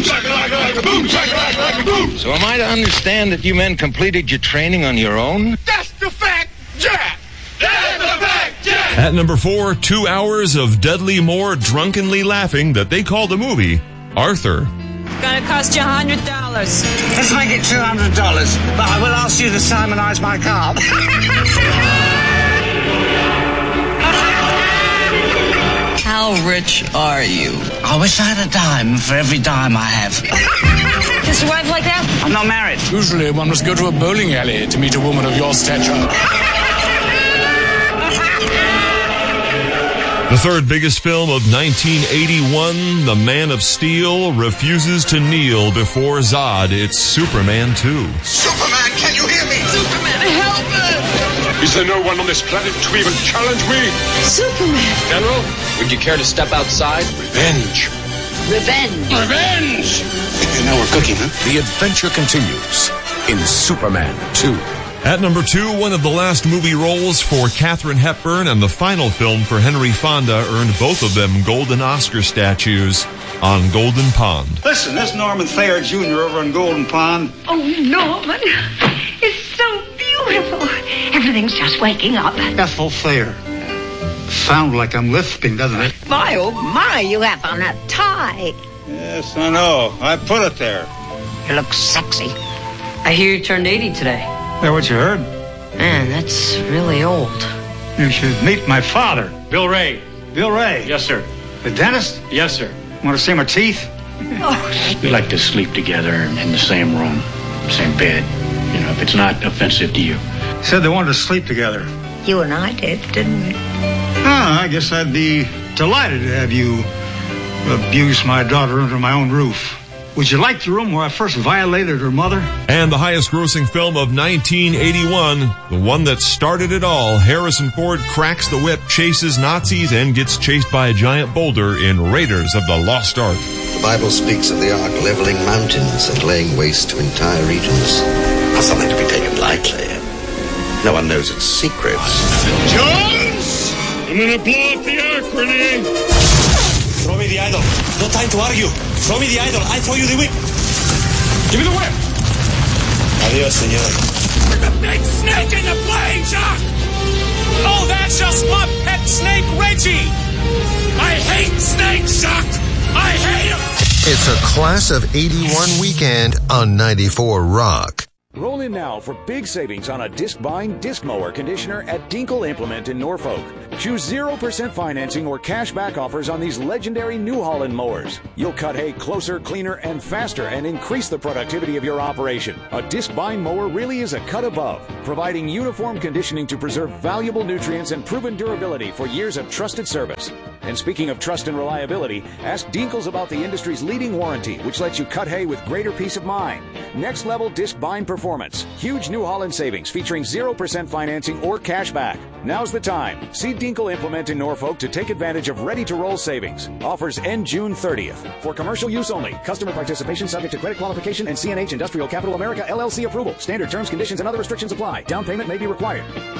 shakalaka, boom shakalaka, boom. So am I to understand that you men completed your training on your own? That's the fact, Jack. That's the fact, Jack. At number 4, 2 hours of Dudley Moore drunkenly laughing that they called a movie, Arthur. Gonna cost you $100. Let's make it $200, but I will ask you to simonize my car. How rich are you? I wish I had a dime for every dime I have. Does your wife like that? I'm not married. Usually one must go to a bowling alley to meet a woman of your stature. The third biggest film of 1981, The Man of Steel refuses to kneel before Zod. It's Superman 2. Superman, can you hear me? Superman, help us! Is there no one on this planet to even challenge me? Superman! General, would you care to step outside? Revenge. Revenge! Revenge! Now we're cooking, huh? The adventure continues in Superman 2. At number 2, one of the last movie roles for Katharine Hepburn and the final film for Henry Fonda earned both of them golden Oscar statues on Golden Pond. Listen, this Norman Thayer Jr. over on Golden Pond. Oh, Norman, it's so beautiful. Everything's just waking up. Ethel Thayer. Sounds like I'm lisping, doesn't it? My, oh, my, you have on a tie. Yes, I know. I put it there. You look sexy. I hear you turned 80 today. Is that what you heard? Man, that's really old. You should meet my father. Bill Ray. Bill Ray. Yes, sir. The dentist? Yes, sir. Want to see my teeth? We like to sleep together in the same room, same bed. You know, if it's not offensive to you. Said they wanted to sleep together. You and I did, didn't we? I guess I'd be delighted to have you abuse my daughter under my own roof. Would you like the room where I first violated her mother? And the highest grossing film of 1981, the one that started it all, Harrison Ford cracks the whip, chases Nazis, and gets chased by a giant boulder in Raiders of the Lost Ark. The Bible speaks of the Ark leveling mountains and laying waste to entire regions. Not something to be taken lightly. No one knows its secrets. Jones! I'm gonna blow up the Ark, Renee! Throw me the idol. No time to argue. Throw me the idol. I throw you the whip. Give me the whip! Adios, senor. There's a big snake in the plane, Jock! Oh, that's just my pet snake, Reggie. I hate snakes, Jock! I hate them! It's a Class of 81 weekend on 94 Rock. Roll in now for big savings on a disc-buying disc mower conditioner at Dinkle Implement in Norfolk. Choose 0% financing or cash-back offers on these legendary New Holland mowers. You'll cut hay closer, cleaner, and faster and increase the productivity of your operation. A disc-buying mower really is a cut above, providing uniform conditioning to preserve valuable nutrients and proven durability for years of trusted service. And speaking of trust and reliability, ask Dinkles about the industry's leading warranty, which lets you cut hay with greater peace of mind. Next level disc bind performance. Huge New Holland savings featuring 0% financing or cash back. Now's the time. See Dinkle Implement in Norfolk to take advantage of ready-to-roll savings. Offers end June 30th. For commercial use only. Customer participation subject to credit qualification and CNH Industrial Capital America LLC approval. Standard terms, conditions, and other restrictions apply. Down payment may be required.